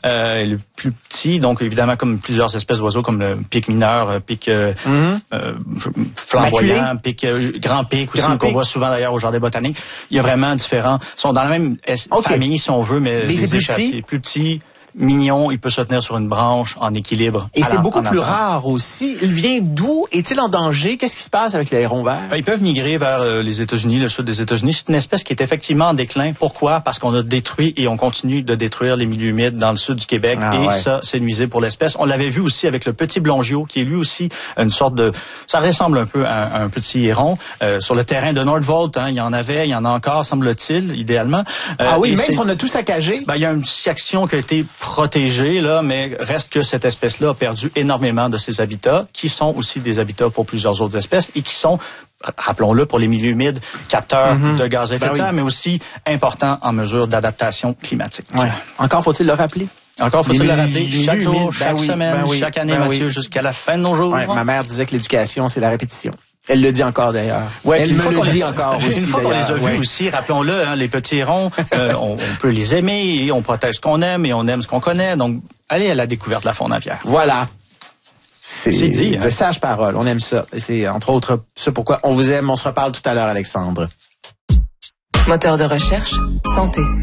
le plus petit, donc évidemment comme plusieurs espèces d'oiseaux comme le pic mineur, pic flamboyant, pic grand pic aussi, qu'on voit souvent d'ailleurs au jardin botanique. Il y a vraiment différents, sont dans la même famille si on veut, mais les échassiers plus petits. Mignon, il peut se tenir sur une branche en équilibre. Et c'est beaucoup plus rare aussi. Il vient d'où? Est-il en danger? Qu'est-ce qui se passe avec les hérons verts? Ils peuvent migrer vers les États-Unis, le sud des États-Unis. C'est une espèce qui est effectivement en déclin. Pourquoi? Parce qu'on a détruit et on continue de détruire les milieux humides dans le sud du Québec. Ça, c'est nuisible pour l'espèce. On l'avait vu aussi avec le petit blongiot, qui est lui aussi une sorte de... Ça ressemble un peu à un petit héron. Sur le terrain de Nordvolt, il y en avait, il y en a encore, semble-t-il, idéalement. Même si on a tout saccagé? Il y a une section qui a été protégée, là, mais reste que cette espèce-là a perdu énormément de ses habitats, qui sont aussi des habitats pour plusieurs autres espèces et qui sont, rappelons-le, pour les milieux humides, capteurs de gaz à effet de serre, mais aussi importants en mesure d'adaptation climatique. Encore faut-il le rappeler? Encore faut-il le rappeler, chaque jour, chaque semaine, chaque année, Mathieu, jusqu'à la fin de nos jours. Ma mère disait que l'éducation, c'est la répétition. Elle le dit encore d'ailleurs. Elle me le dit encore aussi. Une fois qu'on les a vus aussi, rappelons-le, les petits hérons, on peut les aimer et on protège ce qu'on aime et on aime ce qu'on connaît. Donc, allez à la découverte de la faune aviaire. Voilà. C'est dit. De sages paroles. On aime ça. Et c'est entre autres ce pourquoi on vous aime. On se reparle tout à l'heure, Alexandre. Moteur de recherche, santé.